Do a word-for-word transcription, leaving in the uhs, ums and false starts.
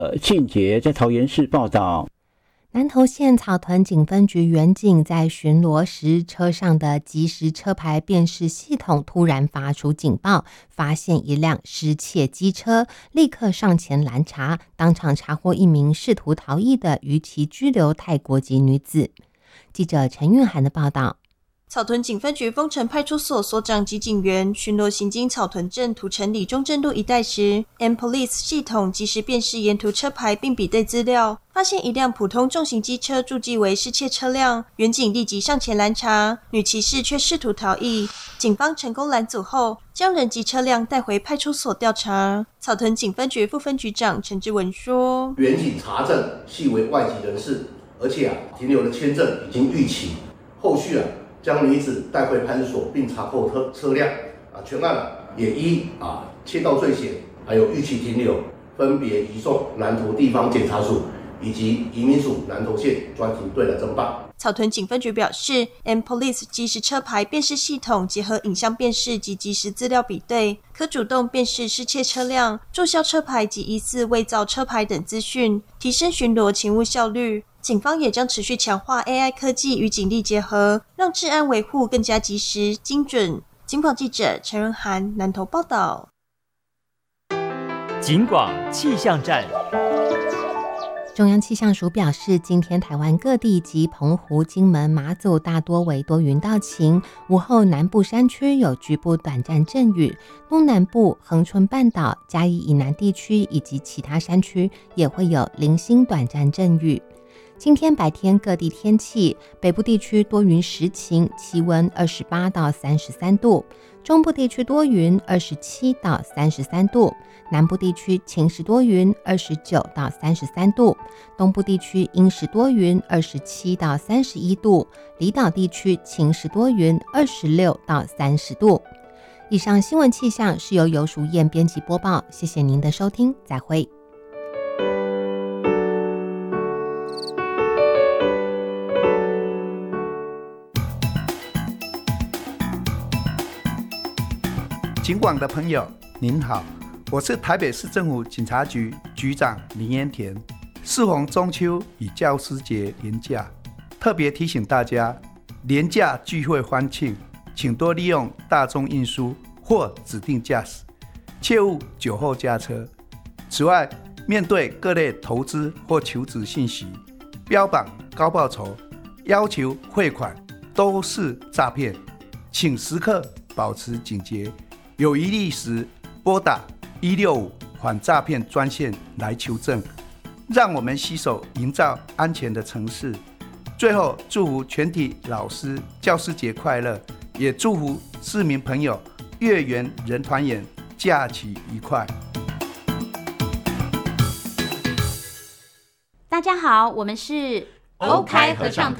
呃，庆杰在桃园市报道。 南投县草屯警分局员警在巡逻时，车上的即时车牌辨识系统突然发出警报，发现一辆失窃机车，立刻上前拦查，当场查获一名试图逃逸的逾期居留泰国籍女子。记者陈韵涵的报道。 草屯警分局丰城派出所所长及警员巡逻行经草屯镇土城里中正路一带时 ，M Police 系统即时辨识沿途车牌并比对资料，发现一辆普通重型机车注记为失窃车辆，员警立即上前拦查，女骑士却试图逃逸，警方成功拦阻后，将人及车辆带回派出所调查。草屯警分局副分局长陈志文说：“ 员警查证系为外籍人士，而且啊停留的签证已经逾期，后续啊。”将女子带回派出所，并查扣车车辆啊，全案啊也依啊窃盗罪嫌，还有逾期停留，分别移送南投地方检察署以及移民署南投县专庭队来侦办。 草屯警分局表示 ，M Police 即时车牌辨识系统结合影像辨识及即时资料比对，可主动辨识失窃车辆、注销车牌及疑似伪造车牌等资讯，提升巡逻勤务效率。警方也将持续强化 A I 科技与警力结合，让治安维护更加及时、精准。警广记者陈仁涵南投报道。 警广气象站。 中央气象署表示，今天台湾各地及澎湖、金门、马祖大多为多云到晴，午后南部山区有局部短暂阵雨，东南部、恒春半岛、嘉义以南地区以及其他山区也会有零星短暂阵雨。今天白天各地天气，北部地区多云时晴，气温二十八到三十三度；中部地区多云，二十七到三十三度；南部地区晴时多云，二十九到三十三度；东部地区阴时多云，二十七到三十一度；离岛地区晴时多云，二十六到三十度。以上新闻气象是由游淑燕编辑播报，谢谢您的收听，再会。 警广的朋友您好，我是台北市政府警察局局长林彦田。适逢中秋与教师节连假，特别提醒大家，连假聚会欢庆，请多利用大众运输或指定驾驶，切勿酒后驾车。此外，面对各类投资或求职信息，标榜高报酬、要求汇款，都是诈骗，请时刻保持警觉。有疑虑时，拨打一六五反诈骗专线来求证。让我们携手营造安全的城市。最后，祝福全体老师教师节快乐，也祝福市民朋友月圆人团圆，假期愉快。 大家好，我们是欧开合唱团。